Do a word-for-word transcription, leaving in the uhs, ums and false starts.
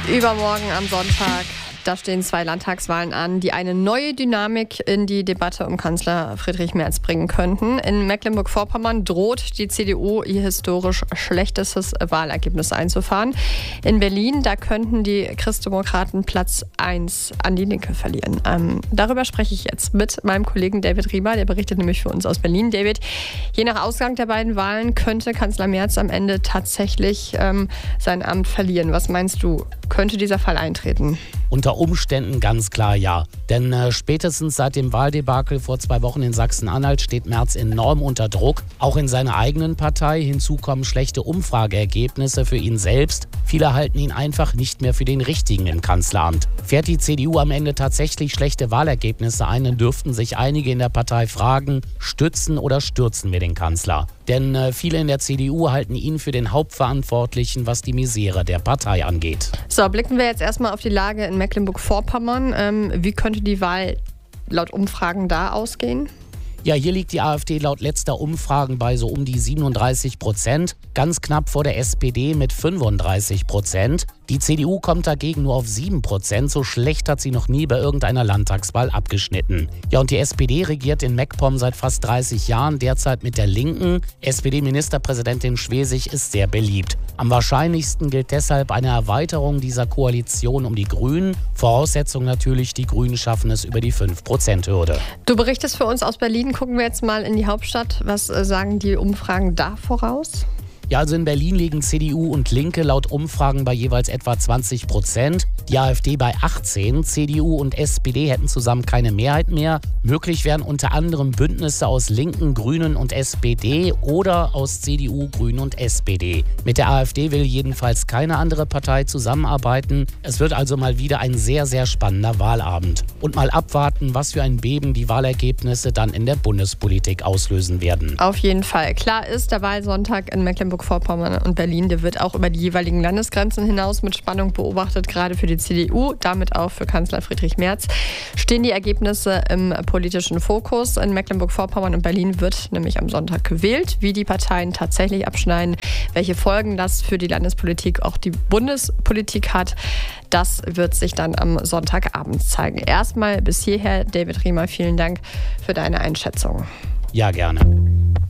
Übermorgen am Sonntag, da stehen zwei Landtagswahlen an, die eine neue Dynamik in die Debatte um Kanzler Friedrich Merz bringen könnten. In Mecklenburg-Vorpommern droht die C D U ihr historisch schlechtestes Wahlergebnis einzufahren. In Berlin, da könnten die Christdemokraten Platz eins an die Linke verlieren. Ähm, darüber spreche ich jetzt mit meinem Kollegen David Riemer, der berichtet nämlich für uns aus Berlin. David, je nach Ausgang der beiden Wahlen könnte Kanzler Merz am Ende tatsächlich ähm, sein Amt verlieren. Was meinst du, könnte dieser Fall eintreten? Unter Umständen ganz klar ja. Denn äh, spätestens seit dem Wahldebakel vor zwei Wochen in Sachsen-Anhalt steht Merz enorm unter Druck. Auch in seiner eigenen Partei. Hinzu kommen schlechte Umfrageergebnisse für ihn selbst. Viele halten ihn einfach nicht mehr für den Richtigen im Kanzleramt. Fährt die C D U am Ende tatsächlich schlechte Wahlergebnisse ein, dann dürften sich einige in der Partei fragen, stützen oder stürzen wir den Kanzler? Denn äh, viele in der C D U halten ihn für den Hauptverantwortlichen, was die Misere der Partei angeht. So, blicken wir jetzt erstmal auf die Lage in Mecklenburg-Vorpommern. Ähm, wie könnte die Wahl laut Umfragen da ausgehen? Ja, hier liegt die AfD laut letzter Umfragen bei so um die siebenunddreißig Prozent, ganz knapp vor der S P D mit fünfunddreißig Prozent. Die C D U kommt dagegen nur auf sieben Prozent, so schlecht hat sie noch nie bei irgendeiner Landtagswahl abgeschnitten. Ja, und die S P D regiert in MacPom seit fast dreißig Jahren, derzeit mit der Linken. S P D-Ministerpräsidentin Schwesig ist sehr beliebt. Am wahrscheinlichsten gilt deshalb eine Erweiterung dieser Koalition um die Grünen. Voraussetzung natürlich, die Grünen schaffen es über die fünf Prozent Hürde. Du berichtest für uns aus Berlin. Gucken wir jetzt mal in die Hauptstadt. Was äh, sagen die Umfragen da voraus? Ja, also in Berlin liegen C D U und Linke laut Umfragen bei jeweils etwa zwanzig Prozent, die AfD bei achtzehn. C D U und S P D hätten zusammen keine Mehrheit mehr. Möglich wären unter anderem Bündnisse aus Linken, Grünen und S P D oder aus C D U, Grünen und S P D. Mit der AfD will jedenfalls keine andere Partei zusammenarbeiten. Es wird also mal wieder ein sehr, sehr spannender Wahlabend. Und mal abwarten, was für ein Beben die Wahlergebnisse dann in der Bundespolitik auslösen werden. Auf jeden Fall. Klar ist, der Wahlsonntag in Mecklenburg-Vorpommern und Berlin, der wird auch über die jeweiligen Landesgrenzen hinaus mit Spannung beobachtet, gerade für die C D U, damit auch für Kanzler Friedrich Merz. Stehen die Ergebnisse im politischen Fokus. In Mecklenburg-Vorpommern und Berlin wird nämlich am Sonntag gewählt. Wie die Parteien tatsächlich abschneiden, welche Folgen das für die Landespolitik, auch die Bundespolitik hat, das wird sich dann am Sonntagabend zeigen. Erstmal bis hierher, David Riemer, vielen Dank für deine Einschätzung. Ja, gerne.